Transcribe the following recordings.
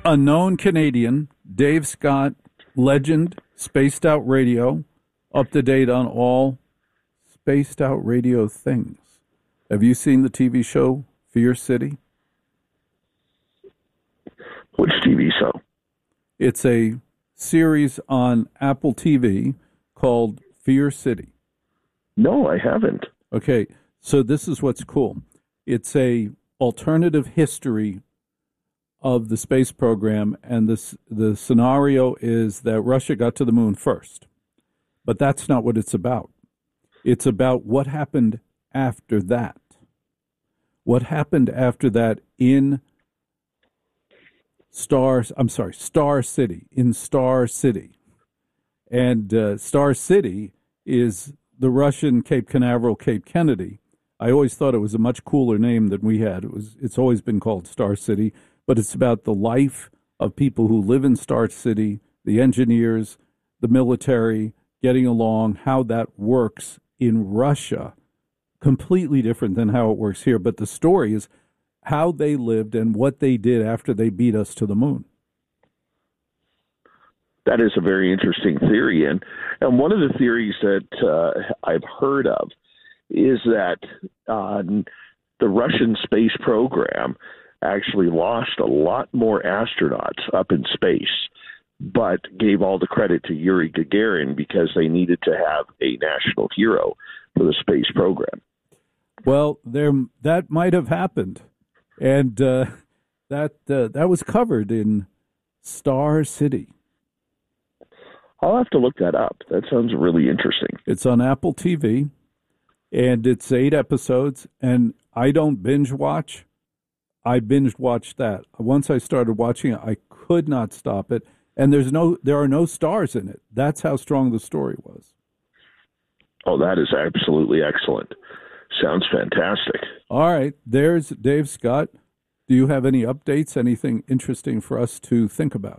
Unknown Canadian, Dave Scott, legend, Spaced Out Radio, up to date on all Spaced Out Radio things. Have you seen the TV show Fear City? Which TV show? It's a series on Apple TV called Fear City. No, I haven't. Okay, so this is what's cool. It's a alternative history of the space program, and the scenario is that Russia got to the moon first. But that's not what it's about. It's about what happened after that. What happened after that in Star City, in Star City. And Star City is the Russian Cape Canaveral, Cape Kennedy. I always thought it was a much cooler name than we had. It's always been called Star City, but it's about the life of people who live in Star City, the engineers, the military, getting along, how that works in Russia. Completely different than how it works here. But the story is how they lived and what they did after they beat us to the moon. That is a very interesting theory. And one of the theories that I've heard of is that the Russian space program actually lost a lot more astronauts up in space, but gave all the credit to Yuri Gagarin because they needed to have a national hero for the space program. Well, that might have happened, and that was covered in Star City. I'll have to look that up. That sounds really interesting. It's on Apple TV, and it's 8 episodes, and I don't binge watch. I binge watched that. Once I started watching it, I could not stop it. And there are no stars in it. That's how strong the story was. Oh, that is absolutely excellent. Sounds fantastic. All right. There's Dave Scott. Do you have any updates, anything interesting for us to think about?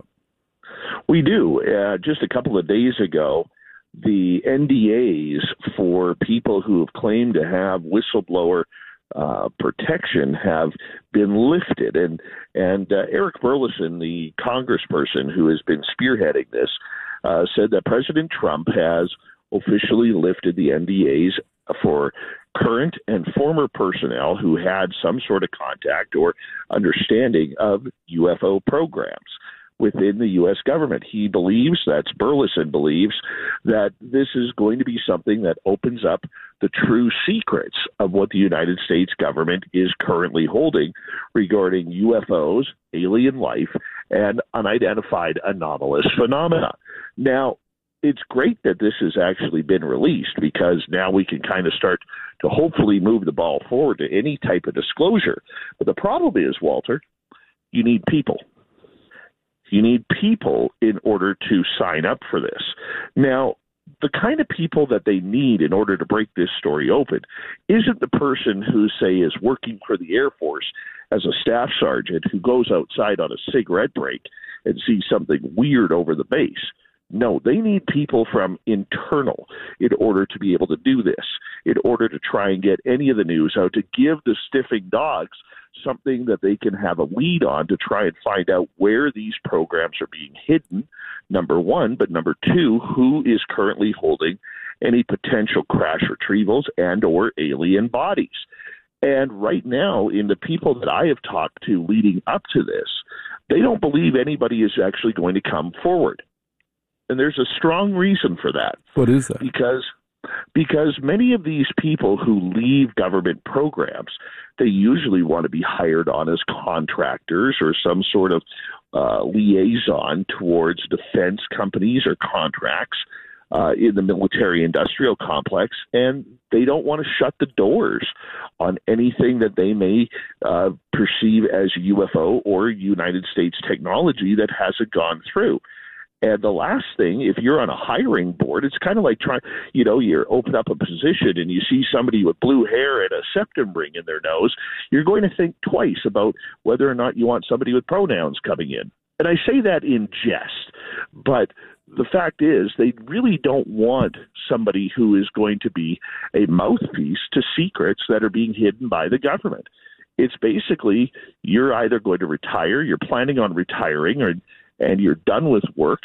We do. Just a couple of days ago, the NDAs for people who have claimed to have whistleblower protection have been lifted. And Eric Burlison, the congressperson who has been spearheading this, said that President Trump has officially lifted the NDAs for current and former personnel who had some sort of contact or understanding of UFO programs within the U.S. government. He believes, that's Burleson believes, that this is going to be something that opens up the true secrets of what the United States government is currently holding regarding UFOs, alien life, and unidentified anomalous phenomena. Now, it's great that this has actually been released because now we can kind of start to hopefully move the ball forward to any type of disclosure. But the problem is, Walter, you need people. You need people in order to sign up for this. Now, the kind of people that they need in order to break this story open isn't the person who, say, is working for the Air Force as a staff sergeant who goes outside on a cigarette break and sees something weird over the base. No, they need people from internal in order to be able to do this, in order to try and get any of the news out, to give the stiffing dogs something that they can have a lead on to try and find out where these programs are being hidden, number one, but number two, who is currently holding any potential crash retrievals and or alien bodies. And right now, in the people that I have talked to leading up to this, they don't believe anybody is actually going to come forward. And there's a strong reason for that. What is that? Because many of these people who leave government programs, they usually want to be hired on as contractors or some sort of liaison towards defense companies or contracts in the military-industrial complex, and they don't want to shut the doors on anything that they may perceive as UFO or United States technology that hasn't gone through. And the last thing, if you're on a hiring board, it's kind of like trying, you open up a position and you see somebody with blue hair and a septum ring in their nose, you're going to think twice about whether or not you want somebody with pronouns coming in. And I say that in jest, but the fact is they really don't want somebody who is going to be a mouthpiece to secrets that are being hidden by the government. It's basically you're either going to retire, you're planning on retiring, and you're done with work,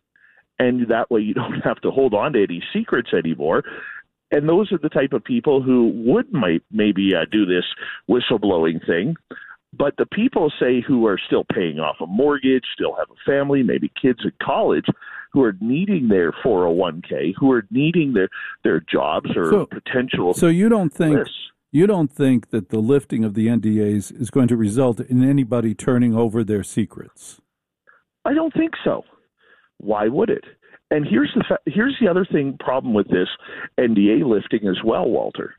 and that way you don't have to hold on to any secrets anymore. And those are the type of people who might maybe do this whistleblowing thing. But the people, say, who are still paying off a mortgage, still have a family, maybe kids in college, who are needing their 401k, who are needing their jobs or potential. So you don't think risks. You don't think that the lifting of the NDAs is going to result in anybody turning over their secrets? I don't think so. Why would it? And here's the other problem with this NDA lifting as well, Walter,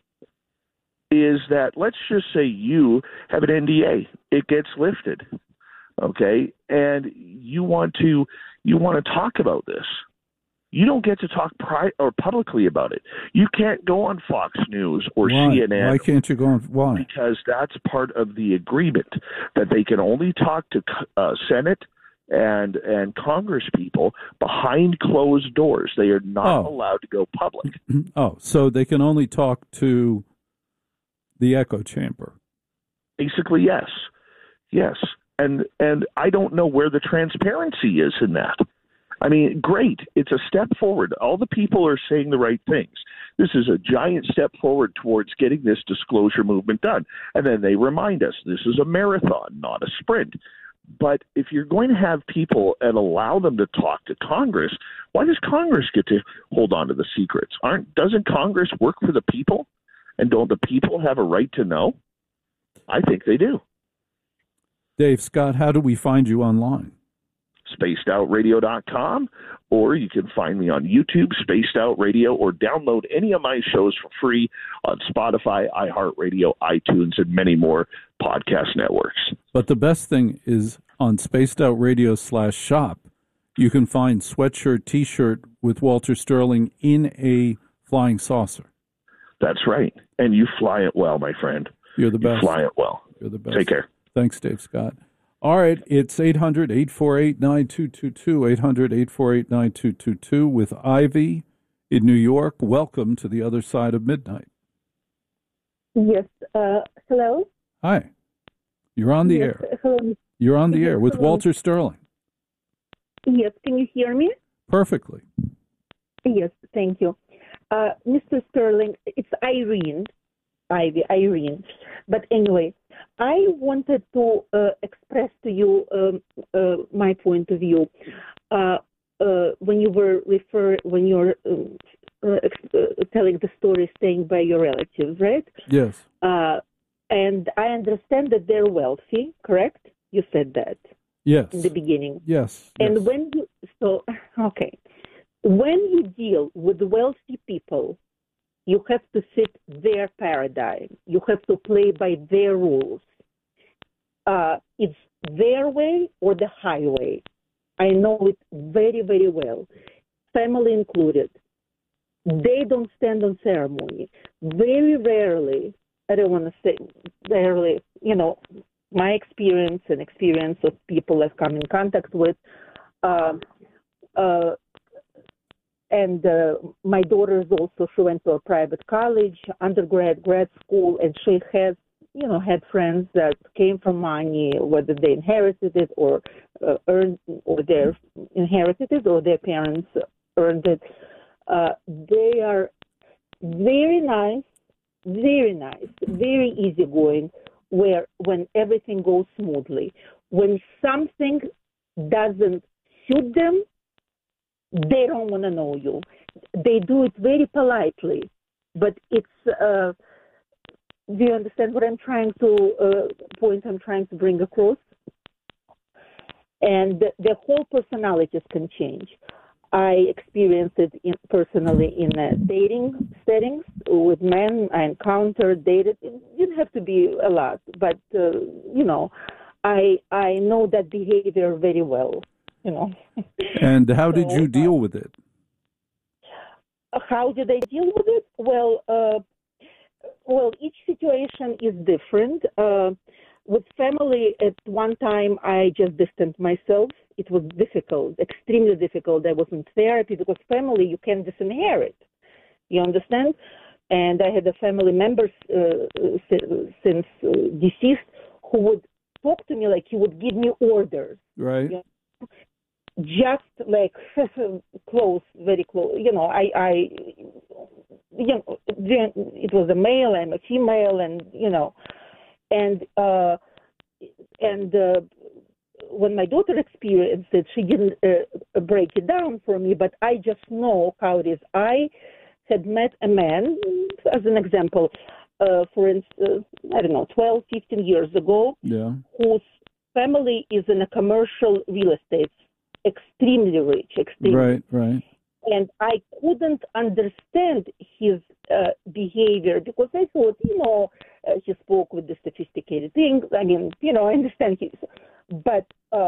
is that let's just say you have an NDA, it gets lifted, okay, and you want to talk about this. You don't get to talk publicly about it. You can't go on Fox News or CNN. Why can't you go on? Why? Because that's part of the agreement that they can only talk to Senate and Congress people behind closed doors. They are not allowed to go public. Oh, so they can only talk to the echo chamber. Basically, yes. Yes. And I don't know where the transparency is in that. I mean, great. It's a step forward. All the people are saying the right things. This is a giant step forward towards getting this disclosure movement done. And then they remind us this is a marathon, not a sprint. But if you're going to have people and allow them to talk to Congress, why does Congress get to hold on to the secrets? Doesn't Congress work for the people? And don't the people have a right to know? I think they do. Dave Scott, how do we find you online? spacedoutradio.com, or you can find me on YouTube, Spaced Out Radio, or download any of my shows for free on Spotify, iHeartRadio, iTunes, and many more podcast networks. But the best thing is on Spaced Out Radio /shop, you can find sweatshirt, T-shirt with Walter Sterling in a flying saucer. That's right. And you fly it well, my friend. You're the best. You fly it well. You're the best. Take care. Thanks, Dave Scott. All right, it's 800-848-9222, 800-848-9222 with Ivy in New York. Welcome to the other side of midnight. Yes. Hello? Hi. You're on the air. Hello. You're on the air with hello. Walter Sterling. Yes, can you hear me? Perfectly. Yes, thank you. Mr. Sterling, it's Irene. Irene. But anyway, I wanted to express to you my point of view. When you were telling the story, staying by your relatives, right? Yes. And I understand that they're wealthy, correct? You said that. Yes. In the beginning. Yes. And yes. When you deal with wealthy people, you have to fit their paradigm. You have to play by their rules. It's their way or the highway. I know it very, very well, family included. They don't stand on ceremony. Very rarely, I don't want to say rarely, my experience and experience of people I've come in contact with, and my daughter is also, she went to a private college, undergrad, grad school, and she has, had friends that came from money, whether they inherited it or earned, or they inherited it, or their parents earned it. They are very nice, very easygoing, when everything goes smoothly. When something doesn't suit them, they don't want to know you. They do it very politely, but it's. Do you understand what I'm trying to point? I'm trying to bring across, and the whole personalities can change. I experienced it personally in dating settings with men. I encountered, dated. It didn't have to be a lot, but I know that behavior very well. And how did you deal with it? How did I deal with it? Well, each situation is different. With family, at one time, I just distanced myself. It was difficult, extremely difficult. I was in therapy because family, you can disinherit. You understand? And I had a family member since deceased who would talk to me like he would give me orders. Right. You know? Just like close, very close. You know, it was a male, I'm a female, and you know, and when my daughter experienced it, she didn't break it down for me, but I just know how it is. I had met a man, as an example, for instance, I don't know, 12, 15 years ago, whose family is in a commercial real estate, extremely rich, extremely. Right. And I couldn't understand his behavior because I thought, you know, he spoke with the sophisticated things. I mean, you know, I understand but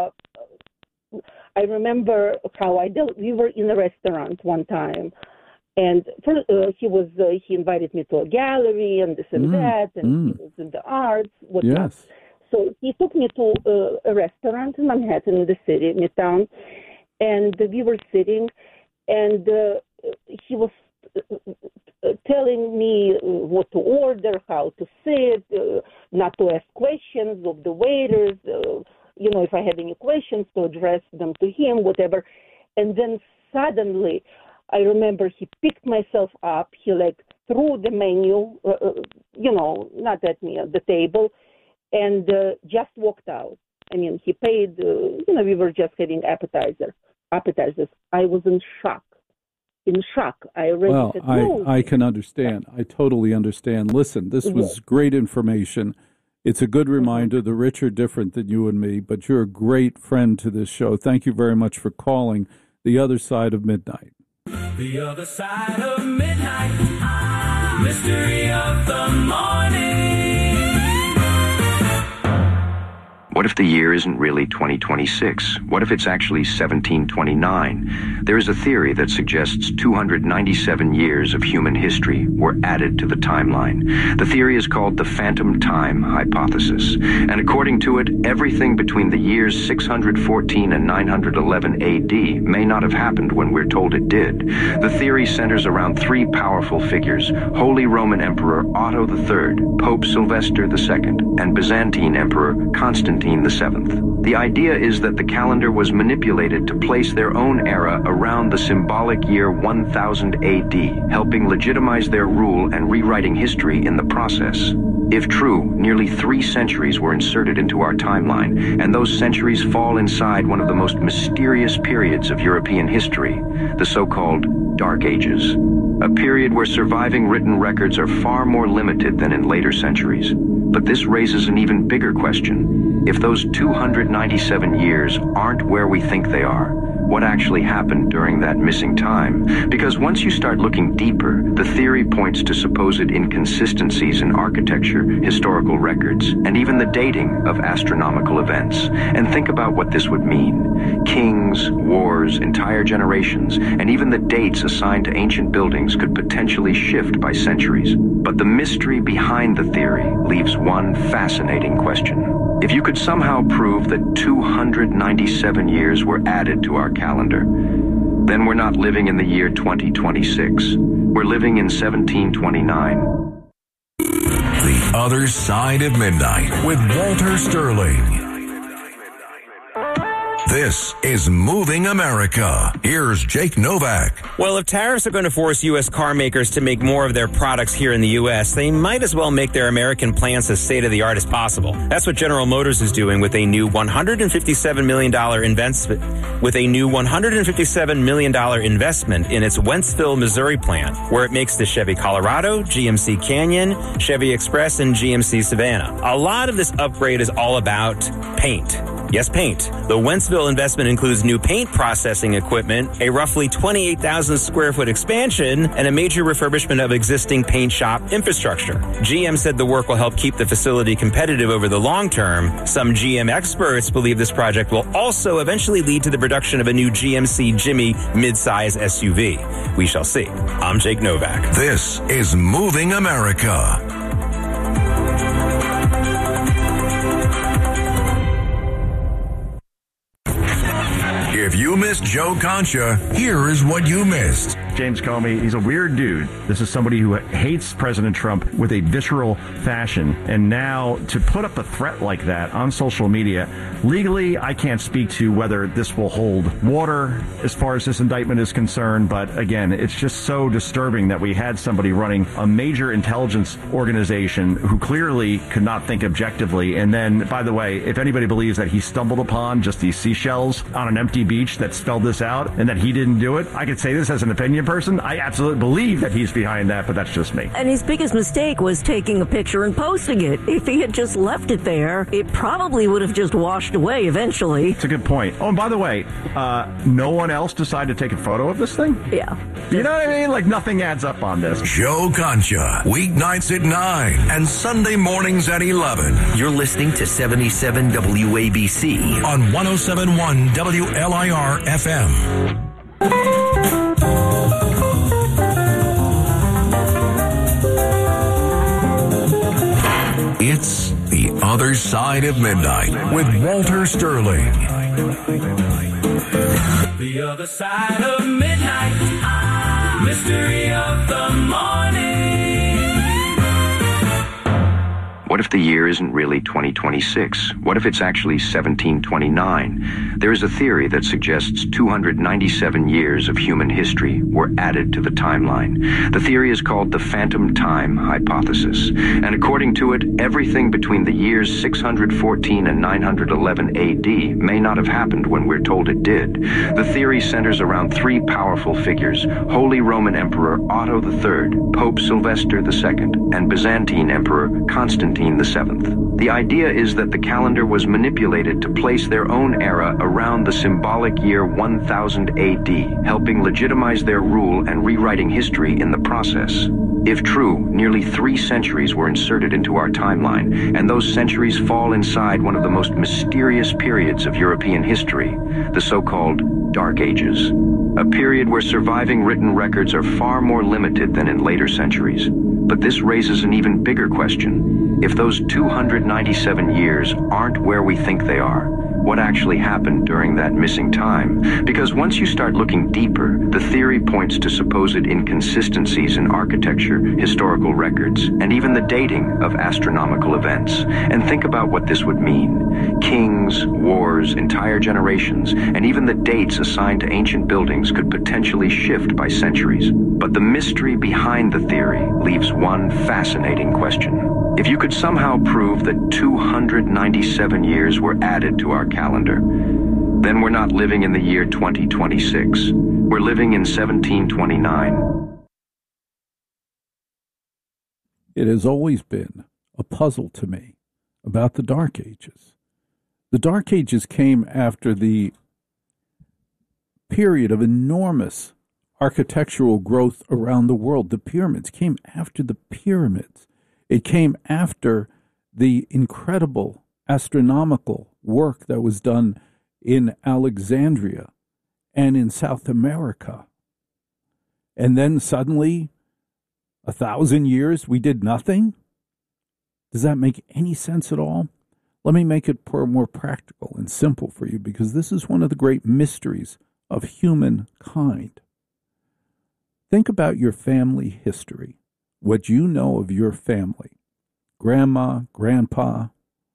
I remember how we were in a restaurant one time, and he invited me to a gallery and this and that, and he was in the arts, whatnot. Yes. So he took me to a restaurant in Manhattan, in the city, Midtown, and we were sitting, and he was telling me what to order, how to sit, not to ask questions of the waiters, you know, if I had any questions, to address them to him, whatever. And then suddenly, I remember he picked myself up, he like threw the menu, you know, not at me, at the table, and just walked out. I mean, he paid, you know, we were just having appetizers. I was in shock. I can understand. I totally understand. Listen, this was great information. It's a good reminder. The rich are different than you and me, but you're a great friend to this show. Thank you very much for calling The Other Side of Midnight. The Other Side of Midnight, Mystery of the Morning. What if the year isn't really 2026? What if it's actually 1729? There is a theory that suggests 297 years of human history were added to the timeline. The theory is called the phantom time hypothesis. And according to it, everything between the years 614 and 911 AD may not have happened when we're told it did. The theory centers around three powerful figures: Holy Roman Emperor Otto III, Pope Sylvester II, and Byzantine Emperor Constantine VII. The idea is that the calendar was manipulated to place their own era around the symbolic year 1000 AD, helping legitimize their rule and rewriting history in the process. If true, nearly 3 centuries were inserted into our timeline, and those centuries fall inside one of the most mysterious periods of European history, the so-called Dark Ages. A period where surviving written records are far more limited than in later centuries. But this raises an even bigger question. If those 297 years aren't where we think they are, what actually happened during that missing time? Because once you start looking deeper, the theory points to supposed inconsistencies in architecture, historical records, and even the dating of astronomical events. And think about what this would mean. Kings, wars, entire generations, and even the dates assigned to ancient buildings could potentially shift by centuries. But the mystery behind the theory leaves one fascinating question. If you could somehow prove that 297 years were added to our calendar, then we're not living in the year 2026. We're living in 1729. The Other Side of Midnight with Walter Sterling. This is Moving America. Here's Jake Novak. Well, if tariffs are going to force U.S. car makers to make more of their products here in the U.S., they might as well make their American plants as state-of-the-art as possible. That's what General Motors is doing with a new $157 million investment in its Wentzville, Missouri plant, where it makes the Chevy Colorado, GMC Canyon, Chevy Express, and GMC Savannah. A lot of this upgrade is all about paint. Yes, paint. The Wentzville investment includes new paint processing equipment, a roughly 28,000 square foot expansion, and a major refurbishment of existing paint shop infrastructure. GM said the work will help keep the facility competitive over the long term. Some GM experts believe this project will also eventually lead to the production of a new GMC Jimmy midsize SUV. We shall see. I'm Jake Novak. This is Moving America. If you missed Joe Concha, here is what you missed. James Comey. He's a weird dude. This is somebody who hates President Trump with a visceral fashion. And now to put up a threat like that on social media, legally, I can't speak to whether this will hold water as far as this indictment is concerned. But again, it's just so disturbing that we had somebody running a major intelligence organization who clearly could not think objectively. And then, by the way, if anybody believes that he stumbled upon just these seashells on an empty beach that spelled this out and that he didn't do it, I could say this as an opinion person. I absolutely believe that he's behind that, but that's just me. And his biggest mistake was taking a picture and posting it. If he had just left it there, it probably would have just washed away eventually. It's a good point. Oh, and by the way, no one else decided to take a photo of this thing? Yeah. You know what I mean? Like, nothing adds up on this. Joe Concha, weeknights at 9 and Sunday mornings at 11. You're listening to 77 WABC on 107.1 WLIR FM. It's The Other Side of Midnight with Walter Sterling. The Other Side of Midnight, mystery of the morning. What if the year isn't really 2026? What if it's actually 1729? There is a theory that suggests 297 years of human history were added to the timeline. The theory is called the phantom time hypothesis. And according to it, everything between the years 614 and 911 AD may not have happened when we're told it did. The theory centers around three powerful figures: Holy Roman Emperor Otto III, Pope Sylvester II, and Byzantine Emperor Constantine VII. The idea is that the calendar was manipulated to place their own era around the symbolic year 1000 AD, helping legitimize their rule and rewriting history in the process. If true, nearly 3 centuries were inserted into our timeline, and those centuries fall inside one of the most mysterious periods of European history, the so-called Dark Ages, a period where surviving written records are far more limited than in later centuries. But this raises an even bigger question. If those 297 years aren't where we think they are, what actually happened during that missing time? Because once you start looking deeper, the theory points to supposed inconsistencies in architecture, historical records, and even the dating of astronomical events. And think about what this would mean. Kings, wars, entire generations, and even the dates assigned to ancient buildings could potentially shift by centuries. But the mystery behind the theory leaves one fascinating question. If you could somehow prove that 297 years were added to our calendar, then we're not living in the year 2026. We're living in 1729. It has always been a puzzle to me about the Dark Ages. The Dark Ages came after the period of enormous architectural growth around the world. The pyramids came after the pyramids. It came after the incredible astronomical work that was done in Alexandria and in South America. And then suddenly, 1,000 years, we did nothing? Does that make any sense at all? Let me make it more practical and simple for you, because this is one of the great mysteries of humankind. Think about your family history, what you know of your family, grandma, grandpa,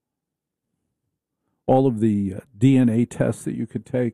all of the DNA tests that you could take.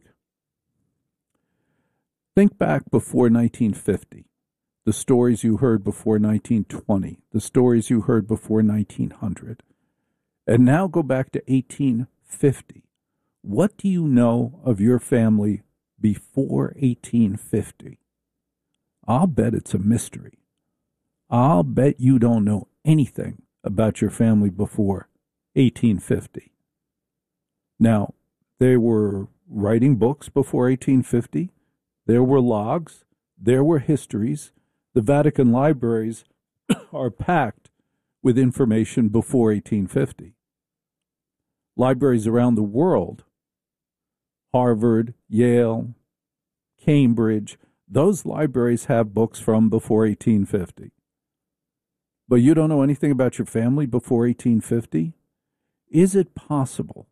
Think back before 1950, the stories you heard before 1920, the stories you heard before 1900, and now go back to 1850. What do you know of your family before 1850? I'll bet it's a mystery. I'll bet you don't know anything about your family before 1850. Now, they were writing books before 1850. There were logs. There were histories. The Vatican libraries are packed with information before 1850. Libraries around the world, Harvard, Yale, Cambridge, those libraries have books from before 1850. But you don't know anything about your family before 1850? Is it possible?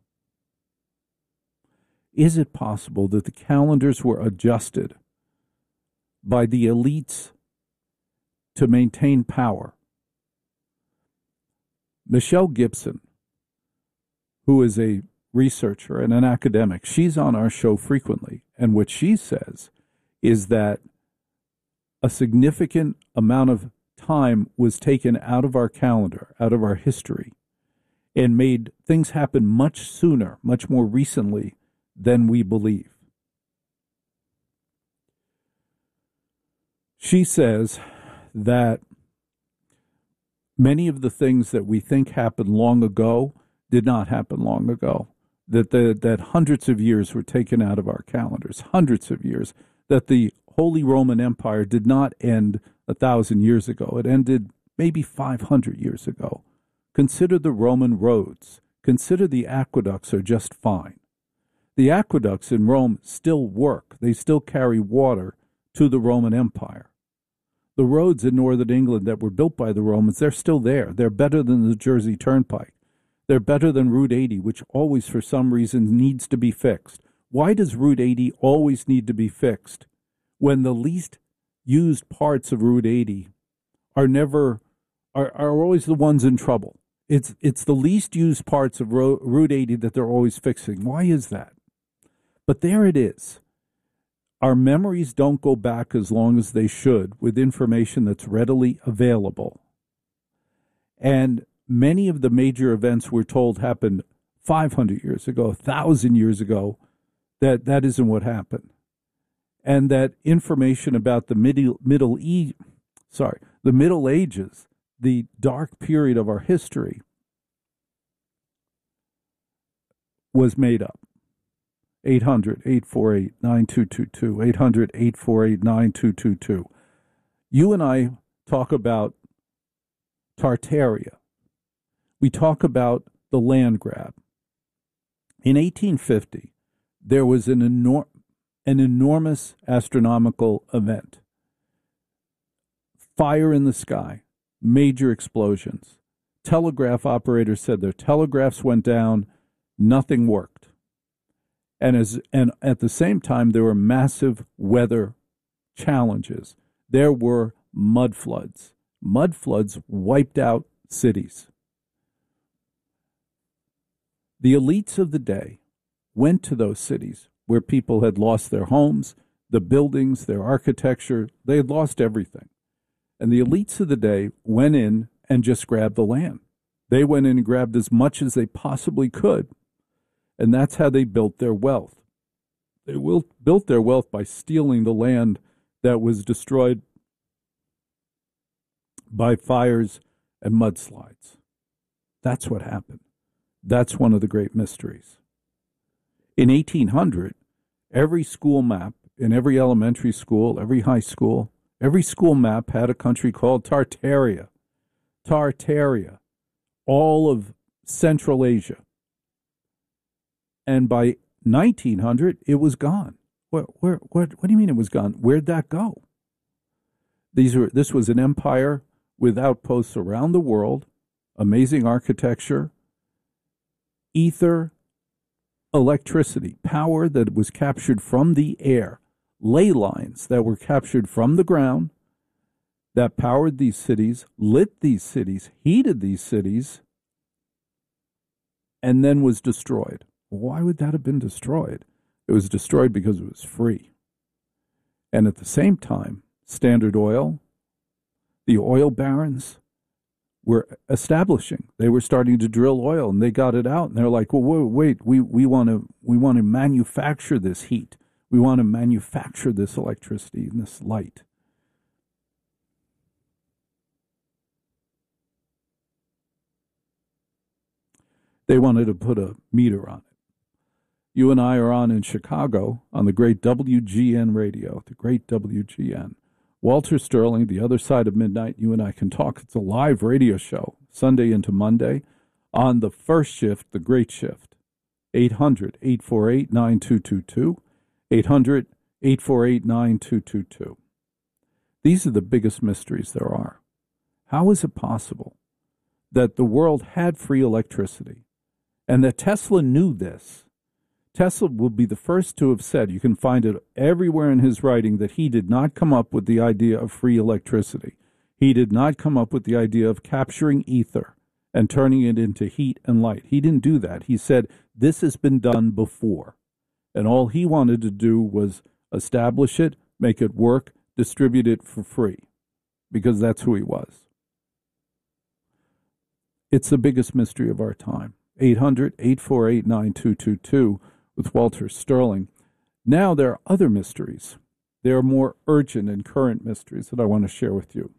Is it possible that the calendars were adjusted by the elites to maintain power. Michelle Gibson, who is a researcher and an academic, she's on our show frequently, and what she says is that a significant amount of time was taken out of our calendar, out of our history, and made things happen much sooner, much more recently than we believe. She says that many of the things that we think happened long ago did not happen long ago, that hundreds of years were taken out of our calendars, hundreds of years, that the Holy Roman Empire did not end 1,000 years ago. It ended maybe 500 years ago. Consider the Roman roads. Consider the aqueducts are just fine. The aqueducts in Rome still work. They still carry water to the Roman Empire. The roads in northern England that were built by the Romans, they're still there. They're better than the Jersey Turnpike. They're better than Route 80, which always, for some reason, needs to be fixed. Why does Route 80 always need to be fixed when the least used parts of Route 80 are always the ones in trouble? It's the least used parts of Route 80 that they're always fixing. Why is that? But there it is. Our memories don't go back as long as they should with information that's readily available. And many of the major events we're told happened 500 years ago, 1,000 years ago, that isn't what happened. And that information about the Middle Ages, the dark period of our history, was made up. 800-848-9222, 800-848-9222. You and I talk about Tartaria. We talk about the land grab. In 1850, there was an enormous astronomical event. Fire in the sky, major explosions. Telegraph operators said their telegraphs went down, nothing worked. And at the same time, there were massive weather challenges. There were mud floods. Mud floods wiped out cities. The elites of the day went to those cities where people had lost their homes, the buildings, their architecture. They had lost everything. And the elites of the day went in and just grabbed the land. They went in and grabbed as much as they possibly could. And that's how they built their wealth. They built their wealth by stealing the land that was destroyed by fires and mudslides. That's what happened. That's one of the great mysteries. In 1800, every school map in every elementary school, every high school, every school map had a country called Tartaria. Tartaria, all of Central Asia. And by 1900, it was gone. What do you mean it was gone? Where'd that go? This was an empire with outposts around the world, amazing architecture, ether, electricity, power that was captured from the air, ley lines that were captured from the ground that powered these cities, lit these cities, heated these cities, and then was destroyed. Why would that have been destroyed? It was destroyed because it was free. And at the same time, Standard Oil, the oil barons were establishing. They were starting to drill oil, and they got it out. And they're like, well, wait, we want to manufacture this heat. We want to manufacture this electricity and this light. They wanted to put a meter on it. You and I are on in Chicago on the great WGN radio, the great WGN. Walter Sterling, The Other Side of Midnight, You and I Can Talk. It's a live radio show, Sunday into Monday, on the first shift, the great shift. 800-848-9222, 800-848-9222. These are the biggest mysteries there are. How is it possible that the world had free electricity and that Tesla knew this? Tesla will be the first to have said, you can find it everywhere in his writing, that he did not come up with the idea of free electricity. He did not come up with the idea of capturing ether and turning it into heat and light. He didn't do that. He said, this has been done before. And all he wanted to do was establish it, make it work, distribute it for free, because that's who he was. It's the biggest mystery of our time. 800-848-9222 with Walter Sterling. Now there are other mysteries. There are more urgent and current mysteries that I want to share with you.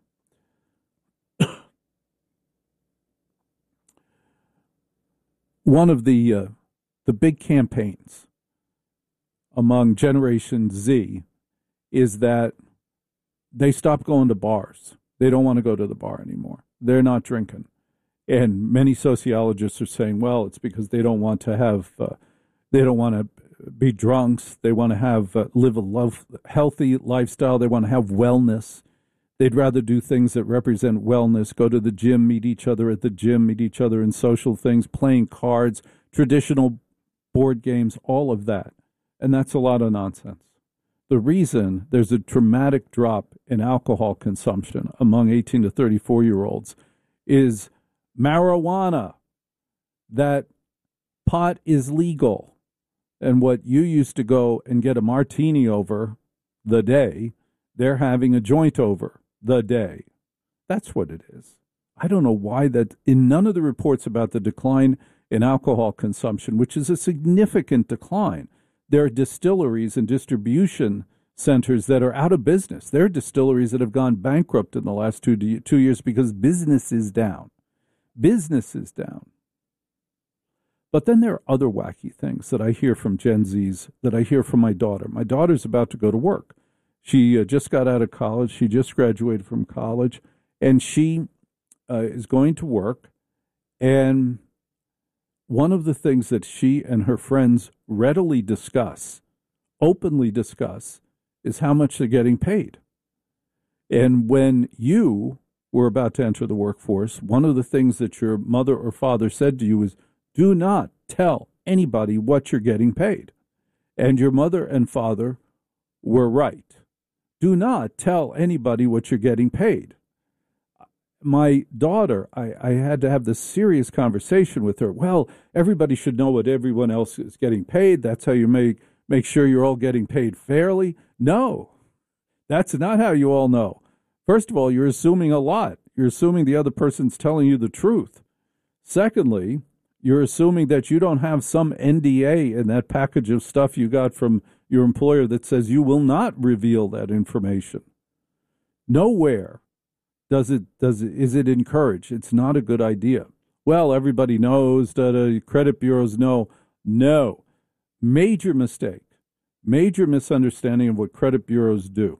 One of the big campaigns among Generation Z is that they stop going to bars. They don't want to go to the bar anymore. They're not drinking. And many sociologists are saying, well, it's because they don't want to have, they don't want to be drunks. They want to have, live a healthy lifestyle. They want to have wellness. They'd rather do things that represent wellness, go to the gym, meet each other at the gym, meet each other in social things, playing cards, traditional board games, all of that. And that's a lot of nonsense. The reason there's a dramatic drop in alcohol consumption among 18 to 34-year-olds is marijuana, that pot is legal. And what you used to go and get a martini over the day, they're having a joint over the day. That's what it is. I don't know why that, in none of the reports about the decline in alcohol consumption, which is a significant decline, there are distilleries and distribution centers that are out of business. There are distilleries that have gone bankrupt in the last 2 years because business is down. Business is down. But then there are other wacky things that I hear from Gen Zs, that I hear from my daughter. My daughter's about to go to work. She just got out of college. She just graduated from college. And she is going to work. And one of the things that she and her friends readily discuss, openly discuss, is how much they're getting paid. And when you were about to enter the workforce, one of the things that your mother or father said to you is, do not tell anybody what you're getting paid. And your mother and father were right. Do not tell anybody what you're getting paid. My daughter, I had to have this serious conversation with her. Well, everybody should know what everyone else is getting paid. That's how you make sure you're all getting paid fairly. No, that's not how you all know. First of all, you're assuming a lot. You're assuming the other person's telling you the truth. Secondly, you're assuming that you don't have some NDA in that package of stuff you got from your employer that says you will not reveal that information. Nowhere is it encouraged. It's not a good idea. Well, everybody knows that credit bureaus know. No. Major mistake. Major misunderstanding of what credit bureaus do.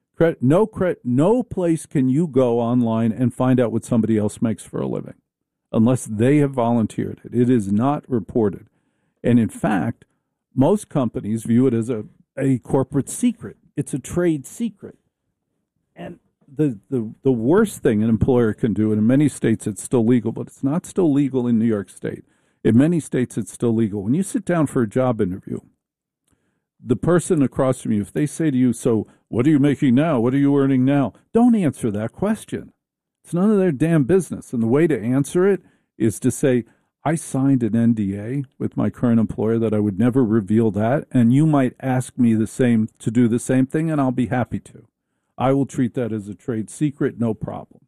No place can you go online and find out what somebody else makes for a living unless they have volunteered it. It is not reported. And in fact, most companies view it as a corporate secret. It's a trade secret. And the worst thing an employer can do, and in many states it's still legal, but it's not still legal in New York State. In many states it's still legal. When you sit down for a job interview, the person across from you, if they say to you, so what are you making now? What are you earning now? Don't answer that question. It's none of their damn business. And the way to answer it is to say, I signed an NDA with my current employer that I would never reveal that, and you might ask me to do the same thing, and I'll be happy to. I will treat that as a trade secret, no problem.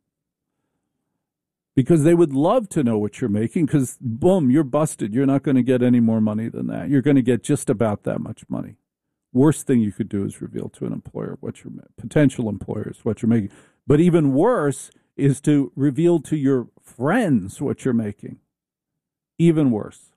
Because they would love to know what you're making, because, boom, you're busted. You're not going to get any more money than that. You're going to get just about that much money. Worst thing you could do is reveal to an employer what your potential employers what you're making. But even worse is to reveal to your friends what you're making. Even worse.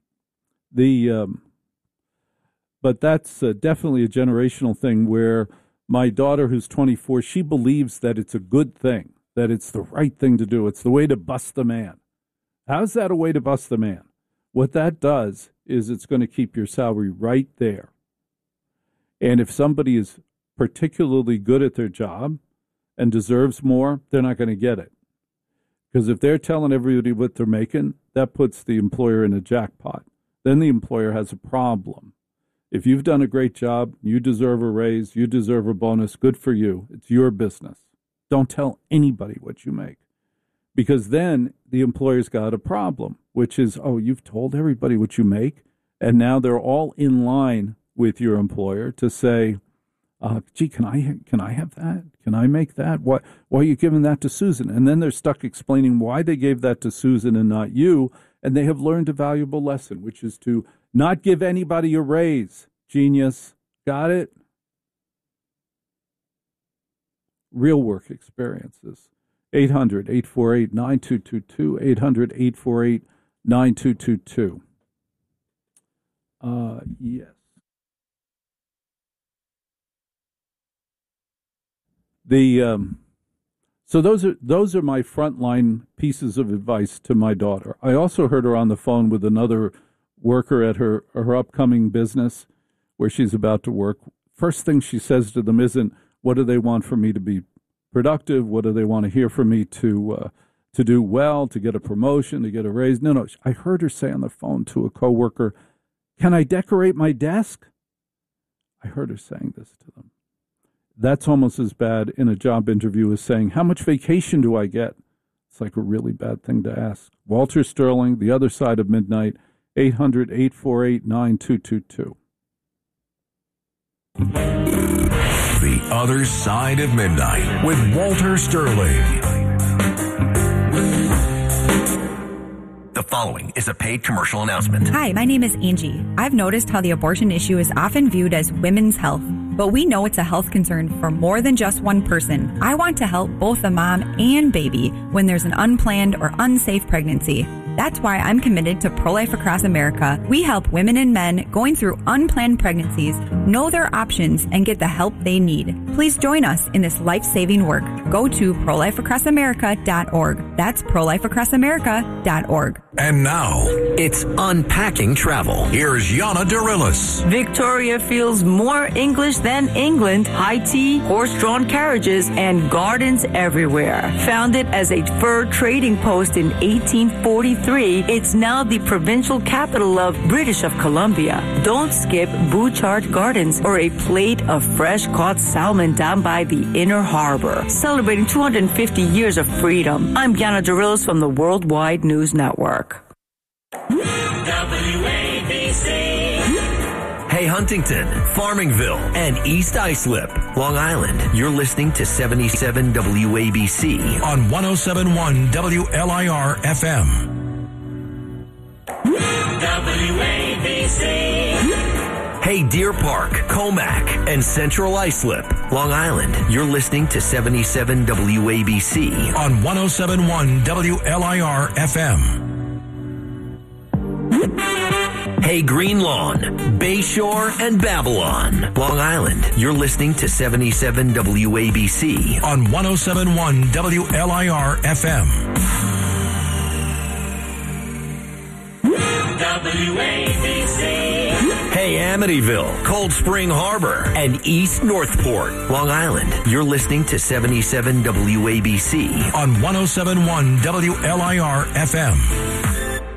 But that's definitely a generational thing where my daughter, who's 24, she believes that it's a good thing, that it's the right thing to do. It's the way to bust the man. How's that a way to bust the man? What that does is it's going to keep your salary right there. And if somebody is particularly good at their job and deserves more, they're not going to get it. Because if they're telling everybody what they're making, that puts the employer in a jackpot. Then the employer has a problem. If you've done a great job, you deserve a raise, you deserve a bonus, good for you. It's your business. Don't tell anybody what you make. Because then the employer's got a problem, which is, oh, you've told everybody what you make, and now they're all in line with your employer to say, gee, can I have that? Can I make that? Why are you giving that to Susan? And then they're stuck explaining why they gave that to Susan and not you, and they have learned a valuable lesson, which is to not give anybody a raise. Genius. Got it? Real work experiences. 800-848-9222. 800-848-9222. Yes. So those are my frontline pieces of advice to my daughter. I also heard her on the phone with another worker at her upcoming business where she's about to work. First thing she says to them isn't, what do they want from me to be productive? What do they want to hear from me to do well, to get a promotion, to get a raise? No. I heard her say on the phone to a coworker, can I decorate my desk? I heard her saying this to them. That's almost as bad in a job interview as saying, how much vacation do I get? It's like a really bad thing to ask. Walter Sterling, The Other Side of Midnight, 800-848-9222. The Other Side of Midnight with Walter Sterling. The following is a paid commercial announcement. Hi, my name is Angie. I've noticed how the abortion issue is often viewed as women's health, but we know it's a health concern for more than just one person. I want to help both the mom and baby when there's an unplanned or unsafe pregnancy. That's why I'm committed to Pro-Life Across America. We help women and men going through unplanned pregnancies know their options and get the help they need. Please join us in this life-saving work. Go to prolifeacrossamerica.org. That's prolifeacrossamerica.org. And now, it's Unpacking Travel. Here's Yana Dirilis. Victoria feels more English than England. High tea, horse-drawn carriages, and gardens everywhere. Founded as a fur trading post in 1843, it's now the provincial capital of British of Columbia. Don't skip Bouchard Gardens or a plate of fresh-caught salmon down by the Inner Harbor. Celebrating 250 years of freedom. I'm Yana Dirilis from the Worldwide News Network. WABC. Hey Huntington, Farmingville, and East Islip, Long Island. You're listening to 77 WABC on 107.1 WLIR FM. WABC. Hey Deer Park, Comac, and Central Islip, Long Island. You're listening to 77 WABC on 107.1 WLIR FM. Hey Green Lawn, Bayshore, and Babylon, Long Island. You're listening to 77 WABC on 107.1 WLIR FM. WABC. Hey Amityville, Cold Spring Harbor, and East Northport, Long Island. You're listening to 77 WABC on 107.1 WLIR FM.